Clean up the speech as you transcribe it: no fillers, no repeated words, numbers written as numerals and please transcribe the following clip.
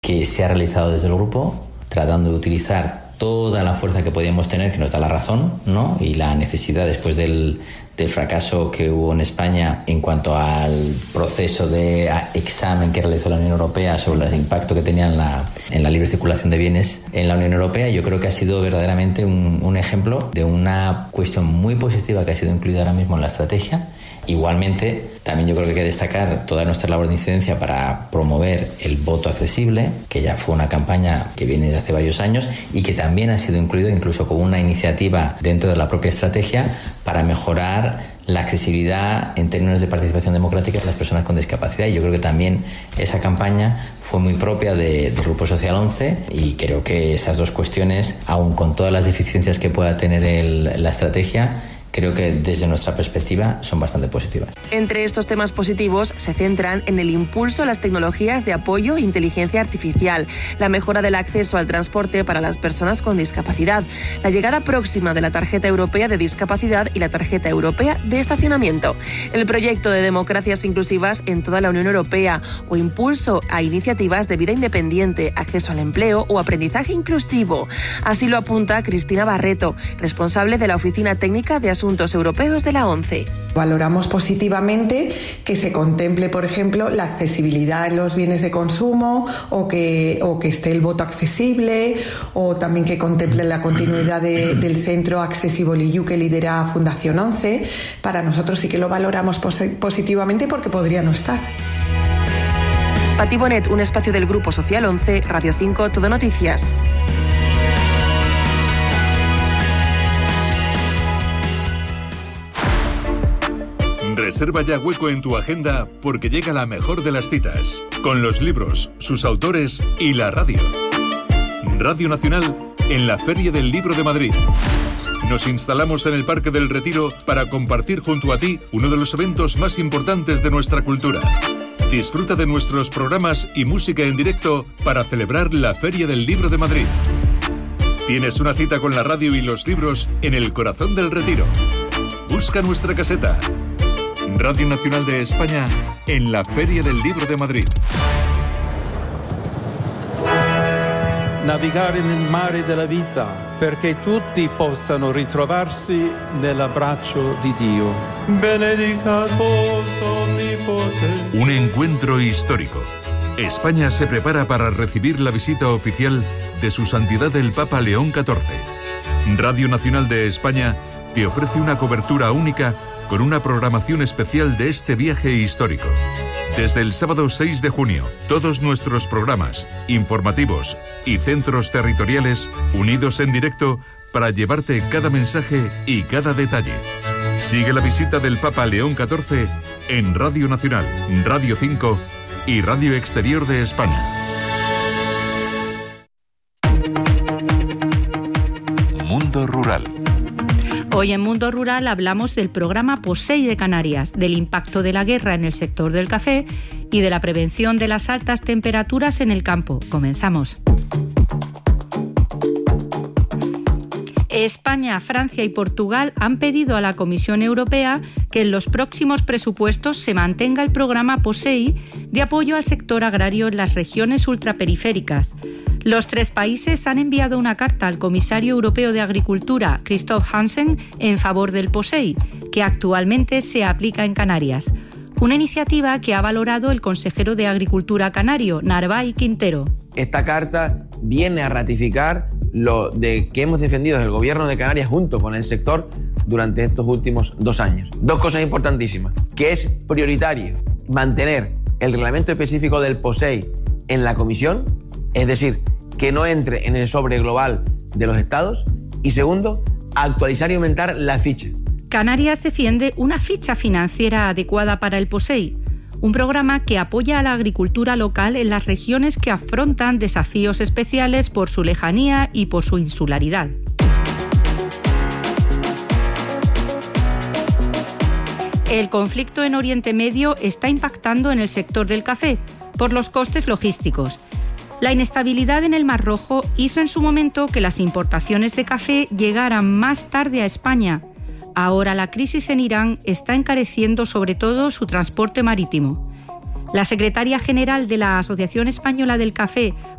que se ha realizado desde el grupo, tratando de utilizar toda la fuerza que podíamos tener, que nos da la razón, ¿no? Y la necesidad después del fracaso que hubo en España en cuanto al proceso de examen que realizó la Unión Europea sobre el impacto que tenía en la libre circulación de bienes en la Unión Europea. Yo creo que ha sido verdaderamente un ejemplo de una cuestión muy positiva que ha sido incluida ahora mismo en la estrategia. Igualmente, también yo creo que hay que destacar toda nuestra labor de incidencia para promover el voto accesible, que ya fue una campaña que viene de hace varios años y que también ha sido incluido incluso con una iniciativa dentro de la propia estrategia para mejorar la accesibilidad en términos de participación democrática de las personas con discapacidad. Y yo creo que también esa campaña fue muy propia del Grupo Social 11 y creo que esas dos cuestiones, aun con todas las deficiencias que pueda tener la estrategia, creo que desde nuestra perspectiva son bastante positivas. Entre estos temas positivos se centran en el impulso a las tecnologías de apoyo e inteligencia artificial, la mejora del acceso al transporte para las personas con discapacidad, la llegada próxima de la tarjeta europea de discapacidad y la tarjeta europea de estacionamiento, el proyecto de democracias inclusivas en toda la Unión Europea o impulso a iniciativas de vida independiente, acceso al empleo o aprendizaje inclusivo. Así lo apunta Cristina Barreto, responsable de la Oficina Técnica de Asuntos Europeos de la ONCE. Valoramos positivamente que se contemple, por ejemplo, la accesibilidad en los bienes de consumo o que esté el voto accesible, o también que contemple la continuidad del centro Accessible EU que lidera Fundación 11. Para nosotros sí que lo valoramos positivamente porque podría no estar. Pati Bonet, un espacio del Grupo Social 11, Radio 5, Todo Noticias. Reserva ya hueco en tu agenda porque llega la mejor de las citas, con los libros, sus autores y la radio. Radio Nacional en la Feria del Libro de Madrid. Nos instalamos en el Parque del Retiro para compartir junto a ti uno de los eventos más importantes de nuestra cultura. Disfruta de nuestros programas y música en directo para celebrar la Feria del Libro de Madrid. Tienes una cita con la radio y los libros en el corazón del Retiro. Busca nuestra caseta. Radio Nacional de España en la Feria del Libro de Madrid. Navigare nel mare della vita perché tutti possano ritrovarsi nell'abbraccio di Dio. Benedicatus omnipotens. Un encuentro histórico. España se prepara para recibir la visita oficial de Su Santidad el Papa León XIV. Radio Nacional de España te ofrece una cobertura única con una programación especial de este viaje histórico. Desde el sábado 6 de junio, todos nuestros programas, informativos y centros territoriales unidos en directo para llevarte cada mensaje y cada detalle. Sigue la visita del Papa León XIV en Radio Nacional, Radio 5 y Radio Exterior de España. Mundo Rural. Hoy en Mundo Rural hablamos del programa POSEI de Canarias, del impacto de la guerra en el sector del café y de la prevención de las altas temperaturas en el campo. Comenzamos. España, Francia y Portugal han pedido a la Comisión Europea que en los próximos presupuestos se mantenga el programa POSEI de apoyo al sector agrario en las regiones ultraperiféricas. Los tres países han enviado una carta al comisario europeo de Agricultura, Christoph Hansen, en favor del POSEI, que actualmente se aplica en Canarias. Una iniciativa que ha valorado el consejero de Agricultura canario, Narváez Quintero. Esta carta viene a ratificar lo de que hemos defendido desde el Gobierno de Canarias junto con el sector durante estos últimos 2 años. 2 cosas importantísimas, que es prioritario mantener el reglamento específico del POSEI en la Comisión, es decir, que no entre en el sobre global de los estados, y segundo, actualizar y aumentar la ficha. Canarias defiende una ficha financiera adecuada para el POSEI, un programa que apoya a la agricultura local en las regiones que afrontan desafíos especiales por su lejanía y por su insularidad. El conflicto en Oriente Medio está impactando en el sector del café por los costes logísticos. La inestabilidad en el Mar Rojo hizo en su momento que las importaciones de café llegaran más tarde a España. Ahora la crisis en Irán está encareciendo sobre todo su transporte marítimo. La secretaria general de la Asociación Española del Café,